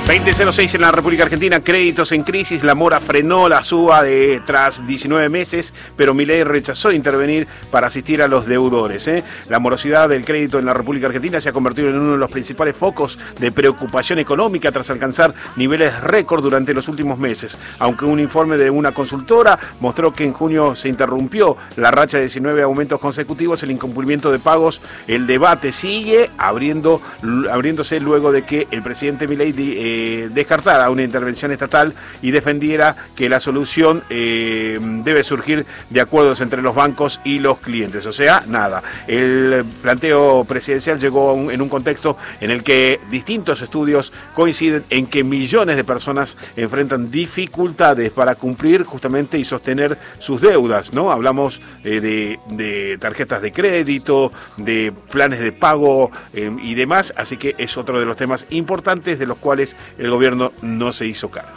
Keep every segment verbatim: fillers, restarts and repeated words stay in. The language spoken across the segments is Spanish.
veinte cero seis en la República Argentina, créditos en crisis, la mora frenó la suba de tras diecinueve meses, pero Milei rechazó intervenir para asistir a los deudores. ¿eh? La morosidad del crédito en la República Argentina se ha convertido en uno de los principales focos de preocupación económica tras alcanzar niveles récord durante los últimos meses. Aunque un informe de una consultora mostró que en junio se interrumpió la racha de diecinueve aumentos consecutivos, el incumplimiento de pagos, el debate sigue abriendo, abriéndose luego de que el presidente Milei eh, descartara una intervención estatal y defendiera que la solución eh, debe surgir de acuerdos entre los bancos y los clientes. O sea, nada. El planteo presidencial llegó a un, en un contexto en el que distintos estudios coinciden en que millones de personas enfrentan dificultades para cumplir justamente y sostener sus deudas, ¿no? Hablamos eh, de, de tarjetas de crédito, de planes de pago eh, y demás, así que es otro de los temas importantes de los cuales el gobierno no se hizo cargo.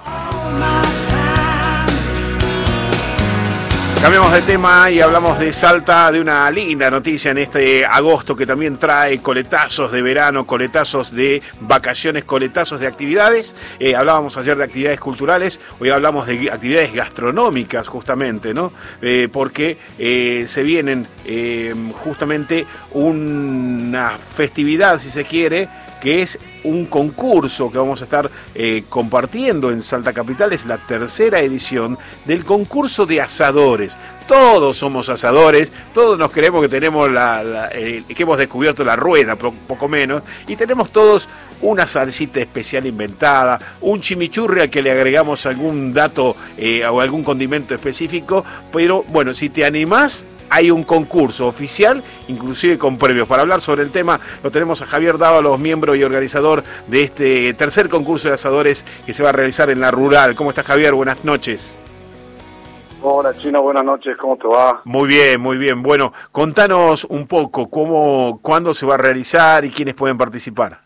Cambiamos de tema y hablamos de Salta, de una linda noticia en este agosto que también trae coletazos de verano, coletazos de vacaciones, coletazos de actividades. Eh, hablábamos ayer de actividades culturales, hoy hablamos de actividades gastronómicas justamente, ¿no? Eh, porque eh, se vienen eh, justamente una festividad, si se quiere, que es un concurso que vamos a estar eh, compartiendo en Salta Capital. Es la tercera edición del concurso de asadores. Todos somos asadores, todos nos creemos que tenemos la, la eh, que hemos descubierto la rueda, poco menos, y tenemos todos una salsita especial inventada, un chimichurri al que le agregamos algún dato eh, o algún condimento específico, pero bueno, si te animás, hay un concurso oficial, inclusive con premios. Para hablar sobre el tema, lo tenemos a Javier Dávalos, miembro y organizador de este tercer concurso de asadores que se va a realizar en la rural. ¿Cómo estás, Javier? Buenas noches. Hola, Chino, buenas noches, ¿cómo te va? Muy bien, muy bien. Bueno, contanos un poco cómo, cuándo se va a realizar y quiénes pueden participar.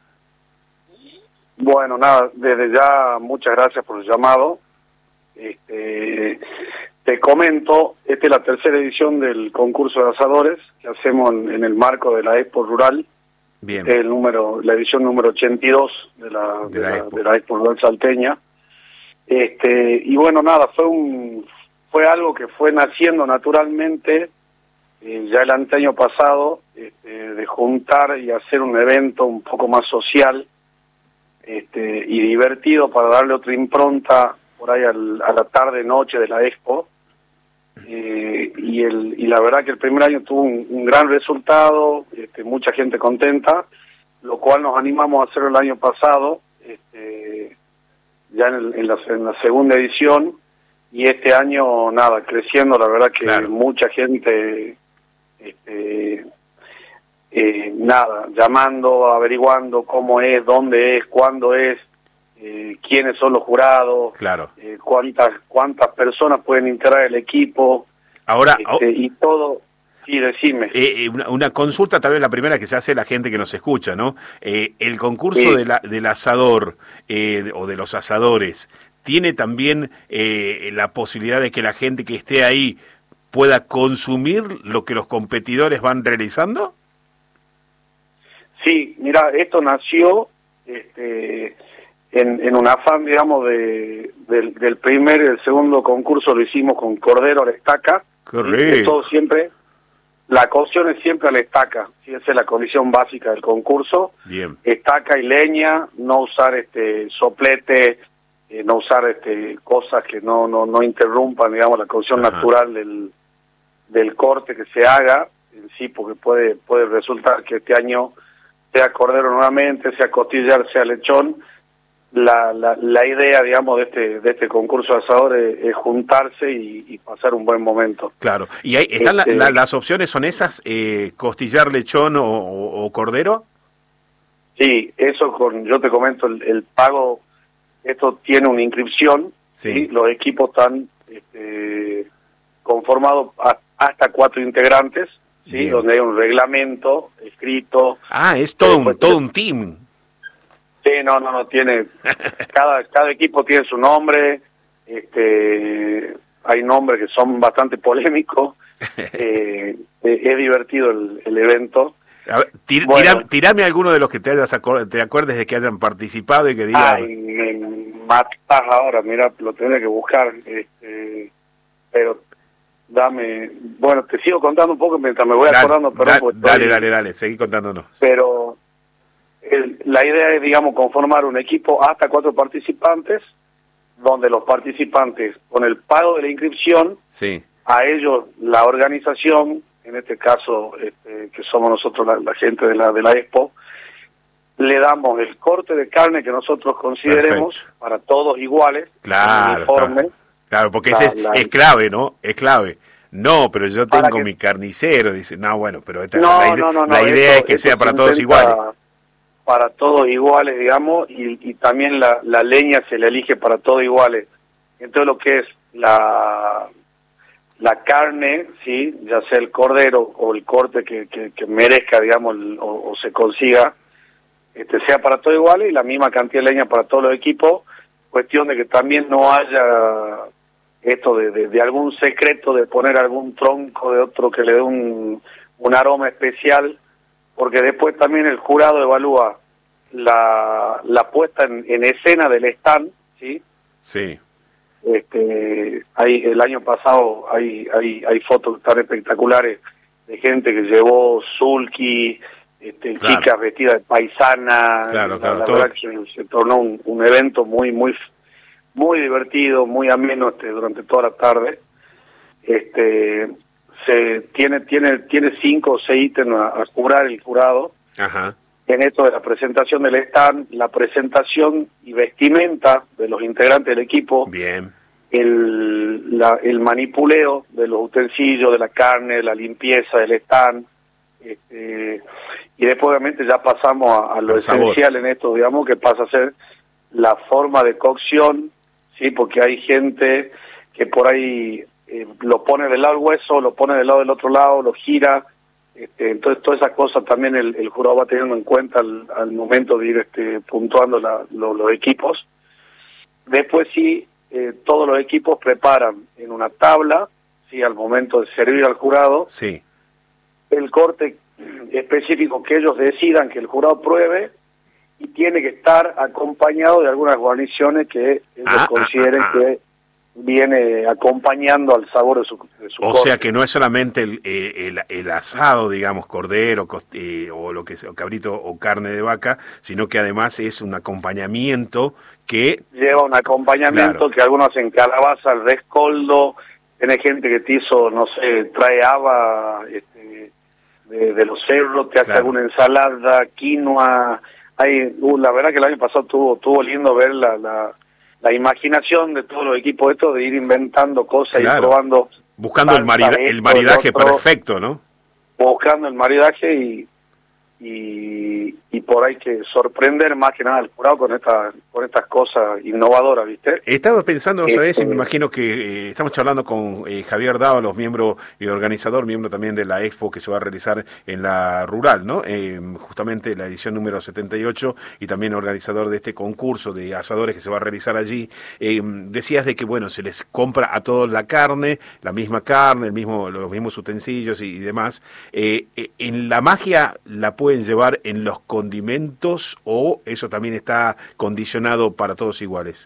Bueno, nada, desde ya muchas gracias por el llamado. Este... Te comento, esta es la tercera edición del concurso de asadores que hacemos en, en el marco de la Expo Rural. Bien. El número, la edición número ochenta y dos de la, de, de la, la, Expo. de la Expo Rural salteña. Este, y bueno, nada, fue un fue algo que fue naciendo naturalmente eh, ya el año pasado, este, de juntar y hacer un evento un poco más social este, y divertido para darle otra impronta por ahí al, a la tarde-noche de la Expo. Eh, y el y la verdad que el primer año tuvo un, un gran resultado, este, mucha gente contenta, lo cual nos animamos a hacerlo el año pasado, este, ya en, el, en, la, en la segunda edición, y este año, nada, creciendo, la verdad que claro. mucha gente, este, eh, nada, llamando, averiguando cómo es, dónde es, cuándo es, Eh, quiénes son los jurados, claro. eh, cuántas cuántas personas pueden integrar el equipo, ahora este, oh, y todo. Sí, decime. Eh, una, una consulta, tal vez la primera que se hace a la gente que nos escucha, ¿no? Eh, el concurso sí. de la, del asador eh, o de los asadores, ¿tiene también eh, la posibilidad de que la gente que esté ahí pueda consumir lo que los competidores van realizando? Sí, mira, esto nació este, en, en un afán, digamos, de, del, del primer y el segundo concurso lo hicimos con cordero a la estaca. Correcto. Todo siempre, la cocción es siempre a la estaca, ¿sí? Esa es la condición básica del concurso. Bien. Estaca y leña, no usar este soplete, eh, no usar este cosas que no no no interrumpan, digamos, la cocción Ajá. natural del del corte que se haga en sí, porque puede puede resultar que este año sea cordero nuevamente, sea costillar, sea lechón. La, la, la idea, digamos, de este de este concurso de asadores es, es juntarse y, y pasar un buen momento. Claro. ¿Y ahí están este, la, la, las opciones son esas, eh, costillar, lechón o, o, o cordero? Sí, eso con, yo te comento, el, el pago, esto tiene una inscripción, sí. ¿sí? Los equipos están este, conformados a, hasta cuatro integrantes, sí, Bien. Donde hay un reglamento escrito. Ah, es todo un, todo un team. Sí, no, no, no, tiene, cada cada equipo tiene su nombre, este, hay nombres que son bastante polémicos, eh, es divertido el, el evento, A ver, tir, bueno, tirame, tirame alguno de los que te hayas acor te acuerdes de que hayan participado y que digan... Ay, me matas ahora, mira, lo tendré que buscar, este, pero dame, bueno, te sigo contando un poco mientras me voy dale, acordando, perdón, da, pues dale, estoy, dale, dale, seguí contándonos. Pero el, la idea es, digamos, conformar un equipo hasta cuatro participantes, donde los participantes, con el pago de la inscripción, Sí. a ellos la organización, en este caso, este, que somos nosotros la, la gente de la de la Expo, le damos el corte de carne que nosotros consideremos. Perfecto. Para todos iguales, claro, uniforme, claro, porque la, ese es, la, es clave, ¿no? Es clave. No, pero yo tengo que, mi carnicero, dice, no, bueno, pero esta, no, la, idea, no, no, no, la idea esto, es que sea para se todos iguales. Para todos iguales, digamos, y, y también la, la leña se le elige para todos iguales. Entonces lo que es la la carne, sí, ya sea el cordero o el corte que, que, que merezca, digamos, el, o, o se consiga, este sea para todos iguales y la misma cantidad de leña para todos los equipos. Cuestión de que también no haya esto de, de, de algún secreto de poner algún tronco de otro que le dé un, un aroma especial, porque después también el jurado evalúa la, la puesta en, en escena del stand, ¿sí? Sí. Este, hay, el año pasado hay, hay, hay fotos tan espectaculares de gente que llevó sulky, este, claro. chicas vestidas de paisana, claro, la, claro, la todo... verdad que se, se tornó un, un evento muy, muy, muy divertido, muy ameno este, durante toda la tarde. Este, se tiene, tiene, tiene cinco o seis ítems a, a jurar el jurado. Ajá. En esto de la presentación del stand, la presentación y vestimenta de los integrantes del equipo, bien, el, la, el manipuleo de los utensilios, de la carne, la limpieza del stand, este, y después obviamente ya pasamos a, a lo el esencial sabor. En esto, digamos, que pasa a ser la forma de cocción, sí, porque hay gente que por ahí eh, lo pone del lado del hueso, lo pone del lado del otro lado, lo gira. Este, entonces todas esas cosas también el, el jurado va teniendo en cuenta al, al momento de ir este, puntuando la, lo, los equipos. Después sí, eh, todos los equipos preparan en una tabla, sí, al momento de servir al jurado, sí, el corte específico que ellos decidan que el jurado pruebe, y tiene que estar acompañado de algunas guarniciones que ellos ah, consideren ah, ah, que viene acompañando al sabor de su, de su o corte. sea que no es solamente el, el, el asado, digamos, cordero eh, o lo que sea, o cabrito o carne de vaca, sino que además es un acompañamiento que lleva un acompañamiento, claro, que algunos hacen calabaza, el rescoldo, tiene gente que te hizo, no sé, trae haba este, de, de los cerros, te hace claro. alguna ensalada, quinoa. Hay, uh, la verdad que el año pasado tuvo, tuvo lindo ver la, la la imaginación de todos los equipos estos de ir inventando cosas, claro, y probando, buscando el, marida esto, el maridaje el otro, perfecto, ¿no? Buscando el maridaje y, y y por ahí que sorprender más que nada al jurado con estas con estas cosas innovadoras, ¿viste? Estaba pensando, ¿sabes? Este, y me imagino que eh, estamos charlando con eh, Javier Dávalos, miembro y organizador, miembro también de la Expo que se va a realizar en la Rural, ¿no? Eh, justamente la edición número setenta y ocho, y también organizador de este concurso de asadores que se va a realizar allí. Eh, decías de que, bueno, se les compra a todos la carne, la misma carne, el mismo, los mismos utensilios y, y demás. Eh, eh, ¿En la magia la pueden llevar en los condimentos o eso también está condicionado para todos iguales?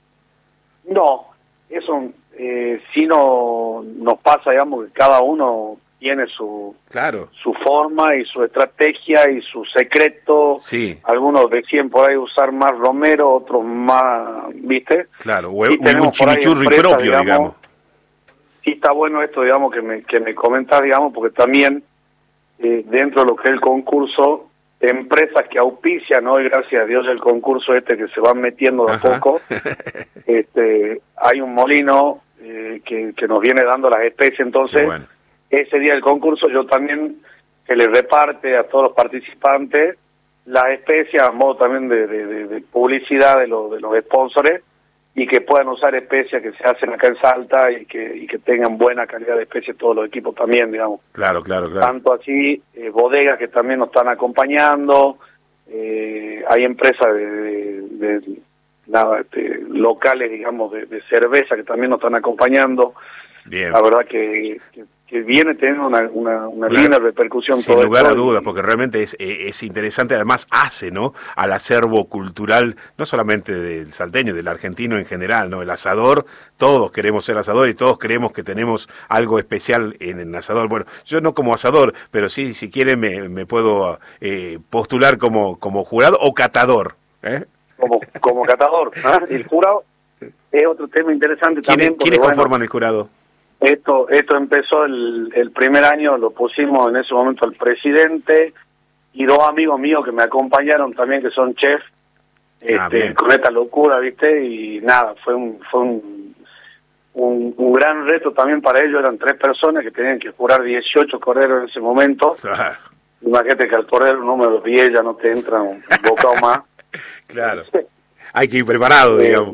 No, eso eh, sí no nos pasa, digamos, que cada uno tiene su claro. su forma y su estrategia y su secreto. Sí. Algunos deciden por ahí usar más romero, otros más, ¿viste? Claro, o, y o un chimichurri empresas, propio, digamos, digamos. Sí está bueno esto, digamos, que me, que me comentas, digamos, porque también eh, dentro de lo que es el concurso, empresas que auspician hoy, gracias a Dios, el concurso este que se van metiendo de a poco, este, hay un molino eh, que, que nos viene dando las especies, entonces bueno. Ese día del concurso yo también se le reparte a todos los participantes las especies a modo también de, de, de, de publicidad de, lo, de los sponsors, y que puedan usar especias que se hacen acá en Salta y que y que tengan buena calidad de especies todos los equipos también, digamos. Claro, claro, claro. Tanto así, eh, bodegas que también nos están acompañando, eh, hay empresas de, de, de nada, este, locales, digamos, de, de cerveza que también nos están acompañando. Bien. La verdad que, que que viene teniendo una, una, una claro, linda repercusión. Sin todo lugar esto, a dudas, porque realmente es, es interesante, además hace, ¿no?, al acervo cultural, no solamente del salteño, del argentino en general, ¿no? El asador, todos queremos ser asador y todos creemos que tenemos algo especial en el asador. Bueno, yo no como asador, pero sí, si quieren me, me puedo eh, postular como, como jurado o catador, ¿eh? Como, como catador, ¿ah? El jurado es otro tema interesante también. ¿Quiénes, ¿quiénes bueno, conforman el jurado? Esto esto empezó el, el primer año, lo pusimos en ese momento al presidente y dos amigos míos que me acompañaron también, que son chefs, este, ah, con esta locura, ¿viste? Y nada, fue un fue un, un, un gran reto también para ellos. Eran tres personas que tenían que jurar dieciocho corderos en ese momento. Claro. Imagínate que al cordero número diez ya no te entra un bocado más. Claro, hay que ir preparado, eh, digamos.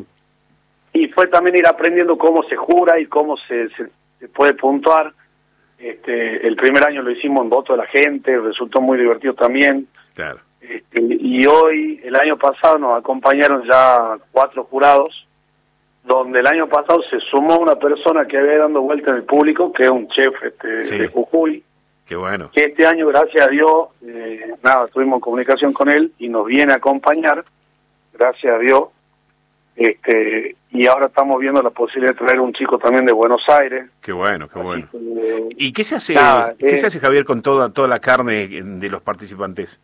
Y fue también ir aprendiendo cómo se jura y cómo se, se, se puede puntuar. Este, el primer año lo hicimos en voto de la gente, resultó muy divertido también. Claro. Este, y hoy, el año pasado, nos acompañaron ya cuatro jurados, donde el año pasado se sumó una persona que había dando vuelta en el público, que es un chef este, sí. de Jujuy. Qué bueno. Que este año, gracias a Dios, eh, nada, tuvimos comunicación con él y nos viene a acompañar, gracias a Dios. Este, y ahora estamos viendo la posibilidad de traer un chico también de Buenos Aires. Qué bueno, qué bueno. Que, ¿Y qué se hace, nada, qué eh, se hace, Javier, con toda toda la carne de los participantes?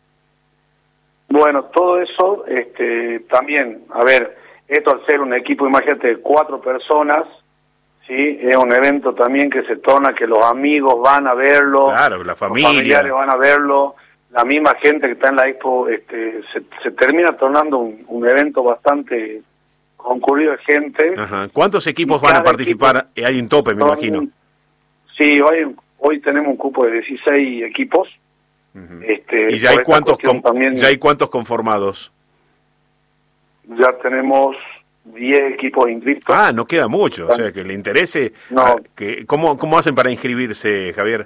Bueno, todo eso, este, también, a ver, esto al ser un equipo, imagínate, de cuatro personas, sí, es un evento también que se torna que los amigos van a verlo, claro, la familia, los familiares van a verlo, la misma gente que está en la expo, este, se, se termina tornando un, un evento bastante concurrido de gente. Ajá. ¿Cuántos equipos van a participar? Equipo, hay un tope, me son, imagino. Sí, hoy, hoy tenemos un cupo de dieciséis equipos. Uh-huh. este, ¿Y ya hay, cuántos con, también, ya hay cuántos conformados? Ya tenemos diez equipos inscritos. Ah, no queda mucho, o sea, que le interese. No. A, que, ¿cómo, ¿Cómo hacen para inscribirse, Javier?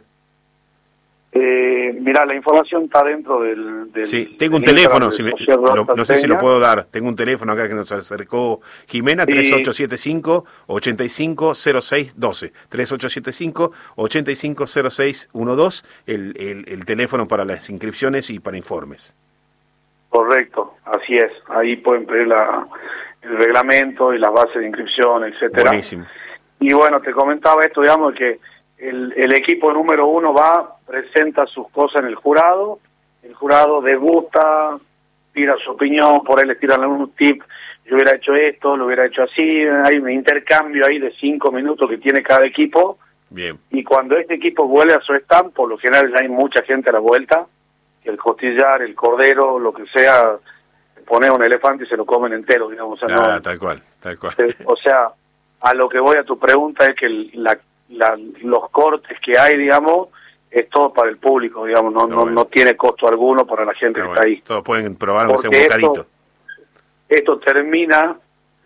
Eh, mira, la información está dentro del... del sí, tengo un teléfono, si me, lo, no sé si lo puedo dar. Tengo un teléfono acá que nos acercó Jimena, tres ocho siete cinco, ocho cinco cero seis uno dos. tres ocho siete cinco, ocho cinco cero seis uno dos, el, el, el teléfono para las inscripciones y para informes. Correcto, así es. Ahí pueden pedir la, el reglamento y las bases de inscripción, etcétera. Buenísimo. Y bueno, te comentaba esto, digamos, que el, el equipo número uno va, presenta sus cosas en el jurado, el jurado degusta, tira su opinión, por ahí les tiran un tip, yo hubiera hecho esto, lo hubiera hecho así, hay un intercambio ahí de cinco minutos que tiene cada equipo. Bien. Y cuando este equipo vuelve a su stand, por lo general ya hay mucha gente a la vuelta, el costillar, el cordero, lo que sea, pone un elefante y se lo comen entero, digamos. O sea, ah, no, tal cual, tal cual. O sea, a lo que voy a tu pregunta es que la, la, los cortes que hay, digamos, es todo para el público, digamos, no no, bueno. no tiene costo alguno para la gente Pero que bueno, está ahí. Todos pueden probar un bocadito. Esto, esto termina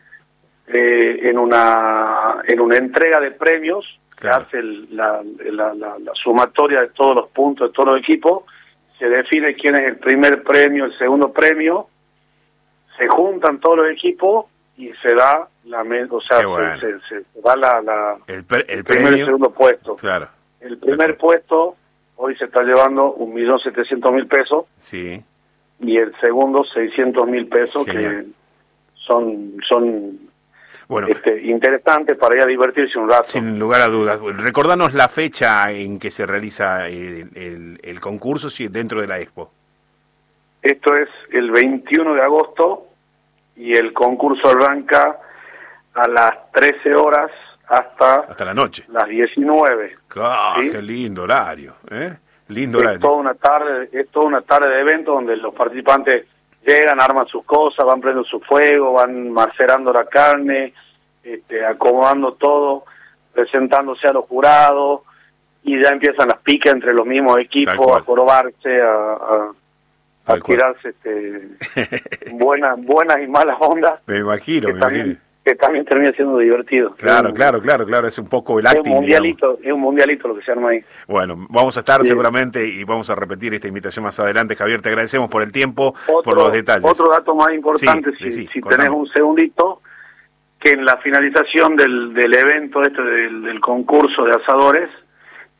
eh, en una en una entrega de premios, claro. que hace el, la, la, la, la sumatoria de todos los puntos de todos los equipos, se define quién es el primer premio, el segundo premio, se juntan todos los equipos y se da la o sea bueno. se, se, se da la, la el, pre, el, el primer premio, y segundo puesto. Claro. El primer puesto hoy se está llevando un millón setecientos mil pesos. Sí. Y el segundo seiscientos mil pesos. Genial. Que son son bueno, este, interesantes para ir a divertirse un rato. Sin lugar a dudas. Recordanos la fecha en que se realiza el, el, el concurso si dentro de la expo. Esto es el veintiuno de agosto y el concurso arranca a las trece horas hasta, hasta la noche. Las diecinueve. Ah, ¿sí? Qué lindo horario, ¿eh? Lindo es horario. Toda una tarde, es toda una tarde de evento donde los participantes llegan, arman sus cosas, van prendiendo su fuego, van macerando la carne, este, acomodando todo, presentándose a los jurados, y ya empiezan las picas entre los mismos equipos, a jorobarse, a, a, a tirarse este, buenas, buenas y malas ondas. Me imagino, me también, imagino. Que también termina siendo divertido. Claro, un, claro, claro, claro, es un poco el acting. Es un mundialito, digamos. Es un mundialito lo que se arma ahí. Bueno, vamos a estar sí. seguramente y vamos a repetir esta invitación más adelante. Javier, te agradecemos por el tiempo, otro, por los detalles. Otro dato más importante, sí, si, sí, si tenés un segundito, que en la finalización del, del evento este del, del concurso de asadores,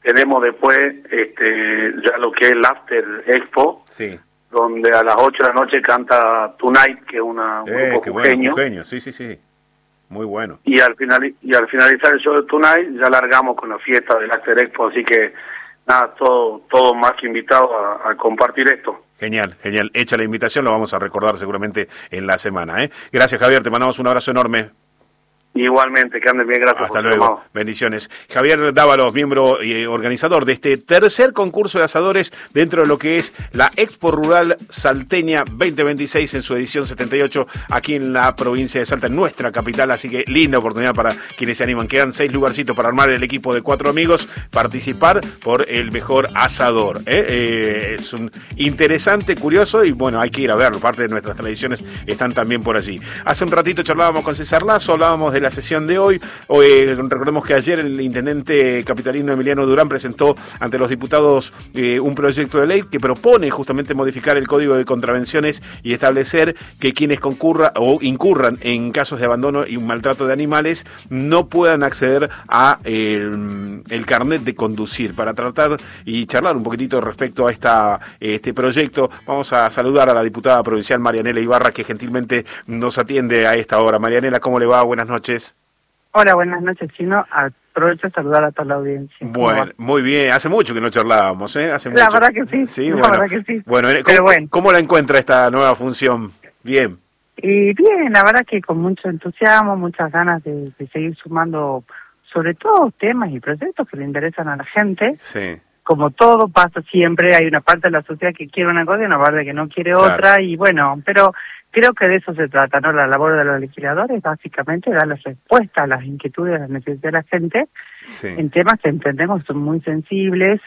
tenemos después este, ya lo que es el After Expo, sí, donde a las ocho de la noche canta Tonight, que es una, un eh, grupo qué jujeño. Bueno, jujeño, sí, sí, sí, muy bueno. Y al, final, y al finalizar el show de Tonight ya largamos con la fiesta del After Expo, así que nada, todo, todo más que invitado a, a compartir esto. Genial, genial. Hecha la invitación, lo vamos a recordar seguramente en la semana, ¿eh? Gracias, Javier, te mandamos un abrazo enorme. Igualmente, que anden bien, gracias. Hasta por luego, llamado. bendiciones. Javier Dávalos, miembro y organizador de este tercer concurso de asadores dentro de lo que es la Expo Rural Salteña veinte veintiséis en su edición setenta y ocho aquí en la provincia de Salta, en nuestra capital, así que linda oportunidad para quienes se animan. Quedan seis lugarcitos para armar el equipo de cuatro amigos, participar por el mejor asador. ¿eh? Eh, es un interesante, curioso y bueno, hay que ir a verlo, parte de nuestras tradiciones están también por allí. Hace un ratito charlábamos con César Lazo, hablábamos de la sesión de hoy. Hoy recordemos que ayer el intendente capitalino Emiliano Durán presentó ante los diputados eh, un proyecto de ley que propone justamente modificar el Código de Contravenciones y establecer que quienes concurran o incurran en casos de abandono y maltrato de animales no puedan acceder a el, el carnet de conducir. Para tratar y charlar un poquitito respecto a esta este proyecto, vamos a saludar a la diputada provincial Marianela Ibarra, que gentilmente nos atiende a esta hora. Marianela, ¿cómo le va? Buenas noches. Hola, buenas noches, Chino. Aprovecho a saludar a toda la audiencia. Bueno, muy bien. Hace mucho que no charlábamos, ¿eh? Hace la mucho. verdad que sí. Sí, la bueno. verdad que sí. Bueno, ¿cómo, Pero bueno. ¿cómo la encuentra esta nueva función? Bien. Y bien, la verdad que con mucho entusiasmo, muchas ganas de, de seguir sumando, sobre todo temas y proyectos que le interesan a la gente. Sí. Como todo pasa siempre, hay una parte de la sociedad que quiere una cosa y una parte que no quiere Claro. otra, y bueno, pero creo que de eso se trata, ¿no? La labor de los legisladores básicamente dar las respuestas a las inquietudes, a las necesidades de la gente, Sí. en temas que entendemos son muy sensibles,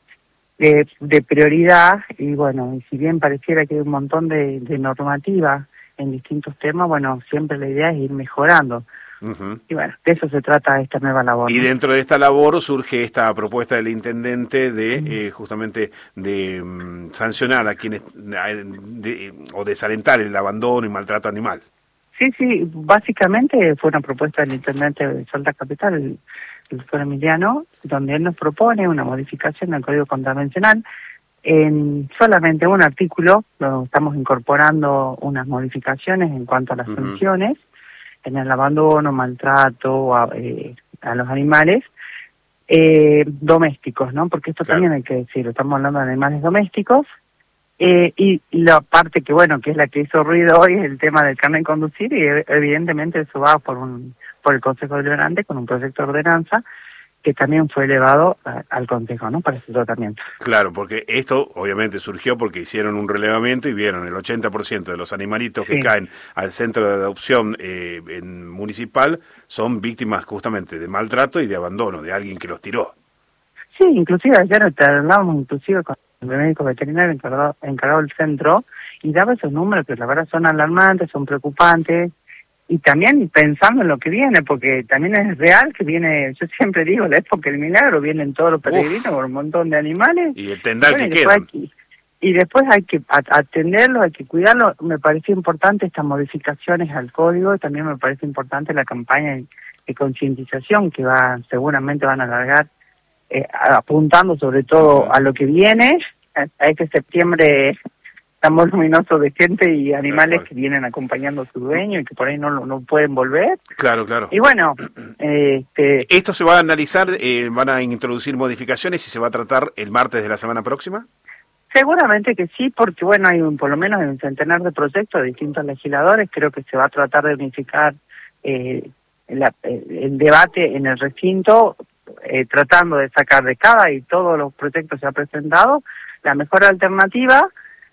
de, de prioridad, y bueno, y si bien pareciera que hay un montón de, de normativa en distintos temas, bueno, siempre la idea es ir mejorando. Uh-huh. Y bueno, de eso se trata esta nueva labor. Y ¿no? dentro de esta labor surge esta propuesta del intendente de mm. eh, justamente de um, sancionar a quienes de, de, o desalentar el abandono y maltrato animal. Sí, sí, básicamente fue una propuesta del intendente de Salta Capital, el, el doctor Emiliano, donde él nos propone una modificación del Código Contravencional. En solamente un artículo lo estamos incorporando unas modificaciones en cuanto a las uh-huh. sanciones en el abandono, maltrato a, eh, a los animales eh, domésticos, ¿no? Porque esto claro. también hay que decirlo, estamos hablando de animales domésticos. Eh, y la parte que, bueno, que es la que hizo ruido hoy es el tema del carnet de conducir, y evidentemente eso va por un por el Consejo Deliberante con un proyecto de ordenanza que también fue elevado a, al Consejo, ¿no? Para ese tratamiento. Claro, porque esto obviamente surgió porque hicieron un relevamiento y vieron el ochenta por ciento de los animalitos que sí. caen al centro de adopción eh, en municipal son víctimas justamente de maltrato y de abandono, de alguien que los tiró. Sí, inclusive ayer hablábamos inclusive con el médico veterinario encargado, encargado del centro, y daba esos números que la verdad son alarmantes, son preocupantes, y también pensando en lo que viene, porque también es real que viene, yo siempre digo, la época del milagro, vienen todos los peregrinos con un montón de animales. Y el tendal bueno, que y queda. Que, y después hay que atenderlos, hay que cuidarlos. Me parece importante estas modificaciones al código, y también me parece importante la campaña de, de concientización que va seguramente van a alargar, eh, apuntando sobre todo a lo que viene, a, a este septiembre tan voluminoso de gente y animales claro. que vienen acompañando a su dueño y que por ahí no, no pueden volver. Claro, claro. Y bueno, eh, este... ¿esto se va a analizar, eh, van a introducir modificaciones y se va a tratar el martes de la semana próxima? Seguramente que sí, porque bueno, hay un, por lo menos hay un centenar de proyectos de distintos legisladores. Creo que se va a tratar de unificar eh, la, el debate en el recinto, eh, tratando de sacar de cada y todos los proyectos que se ha presentado la mejor alternativa.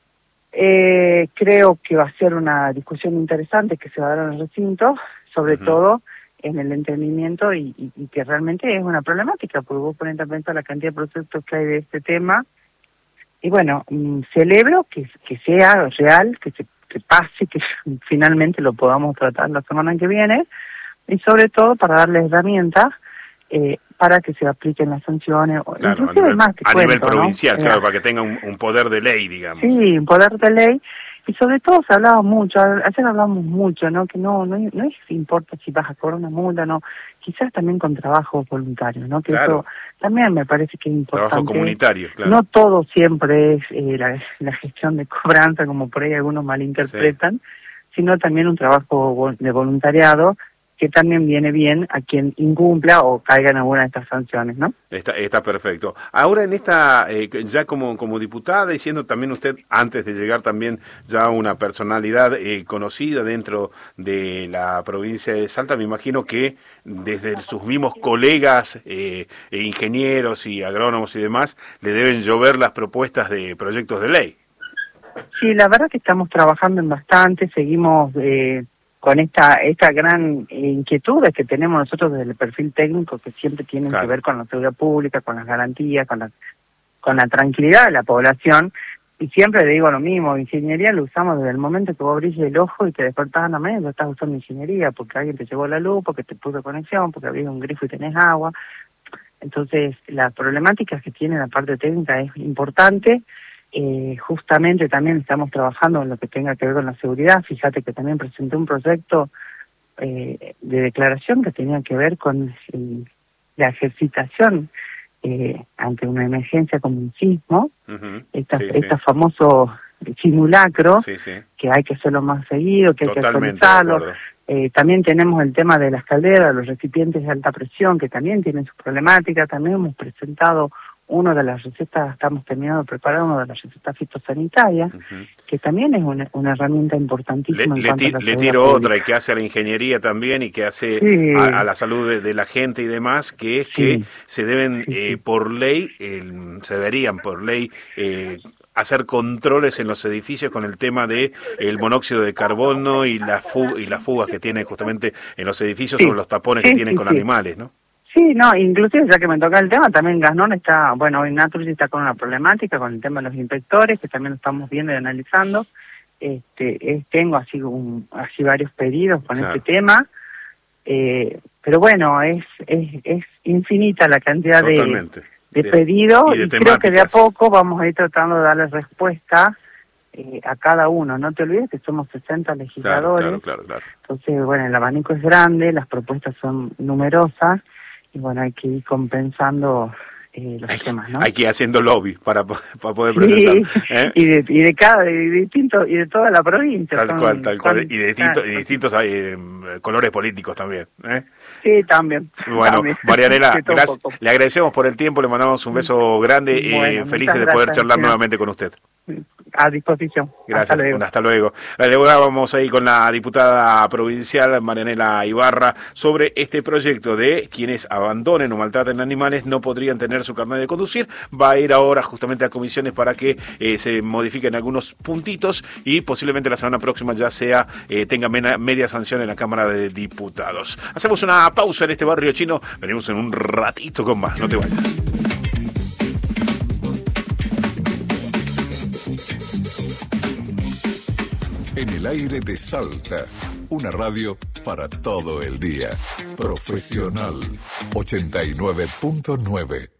Eh, creo que va a ser una discusión interesante que se va a dar en el recinto, sobre uh-huh. todo en el entendimiento y, y, y que realmente es una problemática, porque vos ponés a pensar la cantidad de proyectos que hay de este tema. Y bueno, mmm, celebro que, que sea real, que se que pase, que finalmente lo podamos tratar la semana que viene, y sobre todo para darle herramientas eh, para que se apliquen las sanciones, claro, inclusive a nivel, más que a cuento, nivel provincial, ¿no? claro, eh, para que tenga un, un poder de ley, digamos. Sí, un poder de ley, Y sobre todo se hablaba mucho, ayer hablamos mucho, ¿no? Que no, no, no es importa si vas a cobrar una multa, no, quizás también con trabajos voluntarios, ¿no? Que claro. eso también me parece que es importante. Trabajo comunitario, claro. No todo siempre es eh, la, la gestión de cobranza, como por ahí algunos malinterpretan, sí. Sino también un trabajo de voluntariado que también viene bien a quien incumpla o caiga en alguna de estas sanciones, ¿no? Está, está perfecto. Ahora en esta, eh, ya como, como diputada, y siendo también usted, antes de llegar también ya una personalidad eh, conocida dentro de la provincia de Salta, me imagino que desde sus mismos colegas, eh, e ingenieros y agrónomos y demás, le deben llover las propuestas de proyectos de ley. Sí, la verdad que estamos trabajando en bastante, seguimos... Eh, con esta esta gran inquietud que tenemos nosotros desde el perfil técnico, que siempre tienen claro. que ver con la seguridad pública, con las garantías, con la con la tranquilidad de la población, y siempre le digo lo mismo, ingeniería lo usamos desde el momento que vos brilles el ojo y te despertás a la mañana, estás usando ingeniería, porque alguien te llevó la luz, porque te puso conexión, porque abrís un grifo y tenés agua. Entonces, la problemática que tiene la parte técnica es importante. Eh, justamente también estamos trabajando en lo que tenga que ver con la seguridad. Fíjate que también presenté un proyecto eh, de declaración que tenía que ver con el, la ejercitación eh, ante una emergencia como un sismo, uh-huh. esta, sí, este sí. famoso simulacro, sí, sí. que hay que hacerlo más seguido, que Totalmente hay que actualizarlo. Eh, también tenemos el tema de las calderas, los recipientes de alta presión, que también tienen sus problemáticas. También hemos presentado una de las recetas, estamos terminando de preparar una de las recetas fitosanitarias, uh-huh. que también es una, una herramienta importantísima. Le, en cuanto le, a la le tiro pública. Otra, y que hace a la ingeniería también, y que hace sí. a, a la salud de, de la gente y demás, que es sí. que se deben, sí, eh, sí. por ley, eh, se deberían por ley... Eh, hacer controles en los edificios con el tema de el monóxido de carbono y las fu- y las fugas que tienen justamente en los edificios, sí. sobre los tapones sí, que tienen sí, con sí. animales, ¿no? Sí, no, inclusive ya que me toca el tema, también Gasnón está, bueno, hoy Naturgy está con una problemática con el tema de los inspectores, que también lo estamos viendo y analizando. Este, es, tengo así un, así varios pedidos con claro. este tema, eh, pero bueno, es, es, es infinita la cantidad Totalmente. de... de, de pedido, y, de y creo que de a poco vamos a ir tratando de darle respuesta eh, a cada uno. No te olvides que somos sesenta legisladores, claro, claro, claro, claro. Entonces, bueno, el abanico es grande, las propuestas son numerosas, y bueno, hay que ir compensando eh, los hay, temas, ¿no? Hay que ir haciendo lobby para, para poder presentar. Sí, ¿eh? y, de, y de cada, de distinto, y de toda la provincia. Tal son, cual, tal cual, son, y de distintos, y distintos eh, colores políticos también, ¿eh? Sí, también. Bueno, también. Marianela, gracias, le agradecemos por el tiempo, le mandamos un beso grande y bueno, eh, felices de poder charlar gracias. nuevamente con usted. A disposición. Gracias, hasta luego. Hasta luego. Ahora vamos ahí con la diputada provincial Marianela Ibarra sobre este proyecto de quienes abandonen o maltraten animales no podrían tener su carnet de conducir. Va a ir ahora justamente a comisiones para que eh, se modifiquen algunos puntitos y posiblemente la semana próxima ya sea eh, tenga mena, media sanción en la Cámara de Diputados. Hacemos una pausa en este barrio chino. Venimos en un ratito con más. No te vayas. En el aire de Salta, una radio para todo el día. Profesional ochenta y nueve punto nueve.